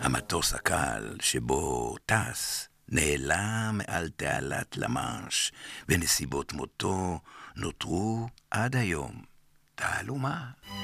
המטוס הקל שבו טס נעלם מעל תעלת למאנש, ונסיבות מותו נותרו עד היום תעלומה.